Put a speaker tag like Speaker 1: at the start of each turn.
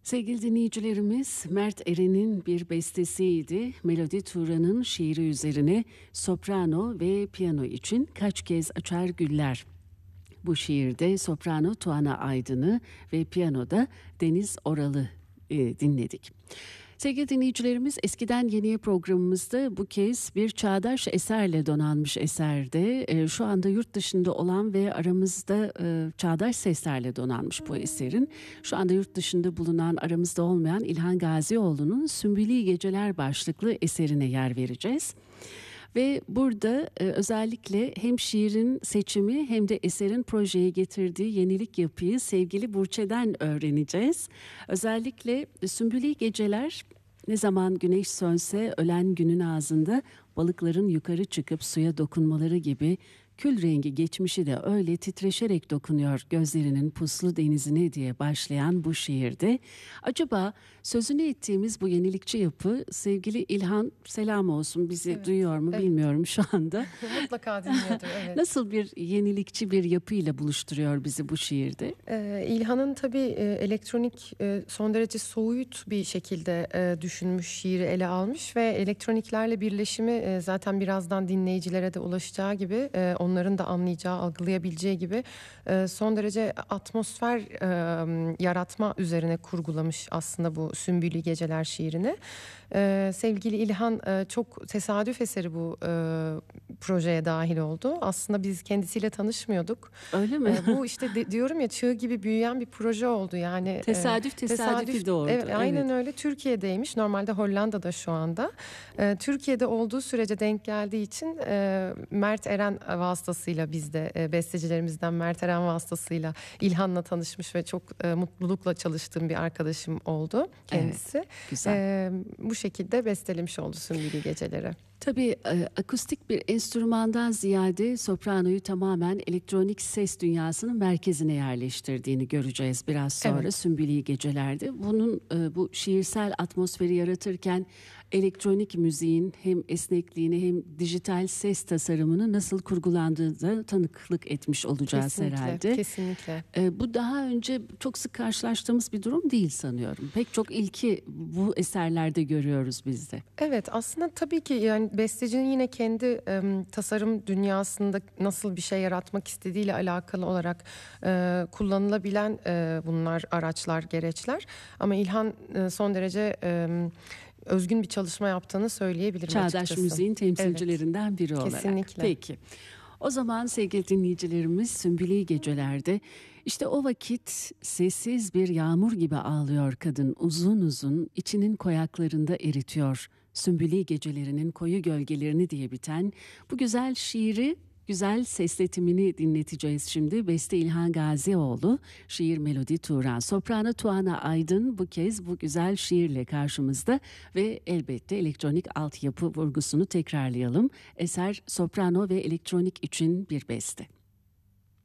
Speaker 1: Sevgili dinleyicilerimiz, Mert Eren'in bir bestesiydi. Melodi Turan'ın şiiri üzerine soprano ve piyano için Kaç Kez Açar Güller. Bu şiirde soprano Tuana Aydın'ı ve piyanoda Deniz Oral'ı dinledik. Sevgili dinleyicilerimiz, eskiden yeniye programımızda bu kez bir çağdaş eserle donanmış eserde şu anda yurt dışında olan ve aramızda çağdaş seslerle donanmış bu eserin şu anda yurt dışında bulunan, aramızda olmayan İlhan Gazioğlu'nun Sümbüli Geceler başlıklı eserine yer vereceğiz. Ve burada özellikle hem şiirin seçimi hem de eserin projeye getirdiği yenilik yapıyı sevgili Burçe'den öğreneceğiz. Özellikle Sümbüli Geceler, ne zaman güneş sönse ölen günün ağzında balıkların yukarı çıkıp suya dokunmaları gibi kül rengi geçmişi de öyle titreşerek dokunuyor gözlerinin puslu denizine diye başlayan bu şiirde. Acaba sözünü ettiğimiz bu yenilikçi yapı, sevgili İlhan, selam olsun, bizi duyuyor mu bilmiyorum şu anda.
Speaker 2: Mutlaka dinliyordur, evet.
Speaker 1: Nasıl bir yenilikçi bir yapıyla buluşturuyor bizi bu şiirde?
Speaker 2: İlhan'ın tabii elektronik son derece soyut bir şekilde düşünmüş, şiiri ele almış ve elektroniklerle birleşimi zaten birazdan dinleyicilere de ulaşacağı gibi, onların da anlayacağı, algılayabileceği gibi son derece atmosfer yaratma üzerine kurgulamış aslında bu Sümbüli Geceler şiirini. Sevgili İlhan çok tesadüf eseri bu projeye dahil oldu. Aslında biz kendisiyle tanışmıyorduk.
Speaker 1: Öyle mi?
Speaker 2: Bu işte diyorum ya, çığ gibi büyüyen bir proje oldu. Yani
Speaker 1: tesadüfi doğurdu.
Speaker 2: Evet, aynen öyle. Türkiye'deymiş. Normalde Hollanda'da şu anda. Türkiye'de olduğu sürece denk geldiği için Mert Eren vasıtasıyla, biz de bestecilerimizden Mert Eren vasıtasıyla İlhan'la tanışmış ve çok mutlulukla çalıştığım bir arkadaşım oldu kendisi.
Speaker 1: Evet, güzel.
Speaker 2: Bu şekilde bestelemiş oldu Sümbüli Geceleri.
Speaker 1: Tabii akustik bir enstrümandan ziyade sopranoyu tamamen elektronik ses dünyasının merkezine yerleştirdiğini göreceğiz biraz sonra, evet. Sümbüli Geceler'de. Bunun bu şiirsel atmosferi yaratırken elektronik müziğin hem esnekliğini hem dijital ses tasarımını nasıl kurgulandığına tanıklık etmiş olacağız
Speaker 2: kesinlikle,
Speaker 1: herhalde.
Speaker 2: Kesinlikle.
Speaker 1: Bu daha önce çok sık karşılaştığımız bir durum değil sanıyorum. Pek çok ilki bu eserlerde görüyoruz biz de.
Speaker 2: Evet, aslında tabii ki yani bestecinin yine kendi tasarım dünyasında nasıl bir şey yaratmak istediğiyle alakalı olarak kullanılabilen bunlar araçlar, gereçler. Ama İlhan son derece özgün bir çalışma yaptığını söyleyebilirim
Speaker 1: Çağdaş
Speaker 2: açıkçası.
Speaker 1: müziğin temsilcilerinden biri olarak.
Speaker 2: Kesinlikle.
Speaker 1: Peki. O zaman sevgili dinleyicilerimiz, Sümbüli Gecelerde işte o vakit sessiz bir yağmur gibi ağlıyor kadın, uzun uzun içinin koyaklarında eritiyor Sümbüli Gecelerinin koyu gölgelerini diye biten bu güzel şiiri, güzel sesletimini dinleteceğiz şimdi. Beste İlhan Gazioğlu, şiir Melodi Turan, soprano Tuana Aydın bu kez bu güzel şiirle karşımızda ve elbette elektronik altyapı vurgusunu tekrarlayalım. Eser soprano ve elektronik için bir beste.